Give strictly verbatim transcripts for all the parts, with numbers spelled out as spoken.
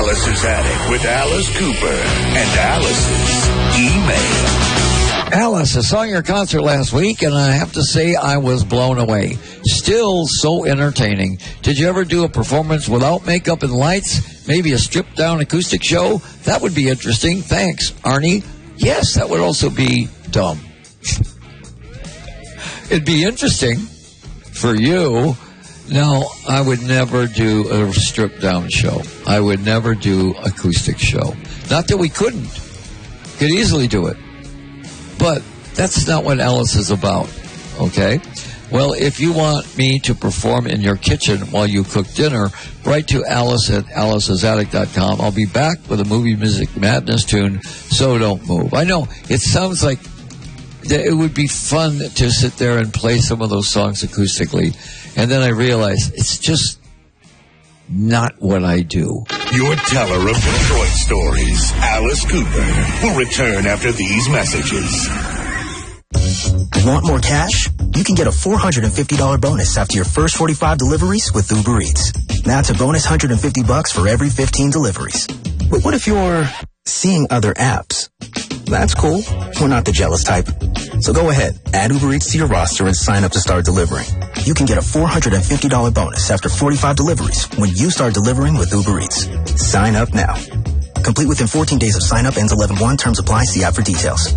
Alice's Attic with Alice Cooper and Alice's email. Alice, I saw your concert last week, and I have to say I was blown away. Still so entertaining. Did you ever do a performance without makeup and lights? Maybe a stripped-down acoustic show? That would be interesting. Thanks, Arnie. Yes, that would also be dumb. It'd be interesting for you. No, I would never do a stripped-down show. I would never do acoustic show. Not that we couldn't. Could easily do it. But that's not what Alice is about, okay? Well, if you want me to perform in your kitchen while you cook dinner, write to Alice at alice's attic dot com. I'll be back with a Movie Music Madness tune, so don't move. I know, it sounds like it would be fun to sit there and play some of those songs acoustically, and then I realized it's just not what I do. Your teller of Detroit stories, Alice Cooper, will return after these messages. Want more cash? You can get a four hundred fifty dollars bonus after your first forty-five deliveries with Uber Eats. That's a bonus one hundred fifty bucks for every fifteen deliveries. But what if you're seeing other apps? That's cool. We're not the jealous type. So go ahead, add Uber Eats to your roster and sign up to start delivering. You can get a four hundred fifty dollars bonus after forty-five deliveries when you start delivering with Uber Eats. Sign up now. Complete within fourteen days of sign up, ends eleven one. Terms apply. See app for details.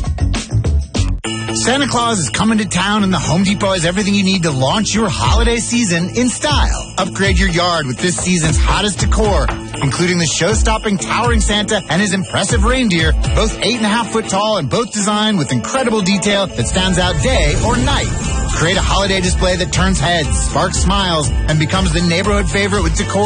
Santa Claus is coming to town, and the Home Depot has everything you need to launch your holiday season in style. Upgrade your yard with this season's hottest decor, including the show-stopping towering Santa and his impressive reindeer, both eight and a half foot tall and both designed with incredible detail that stands out day or night. Create a holiday display that turns heads, sparks smiles, and becomes the neighborhood favorite with decor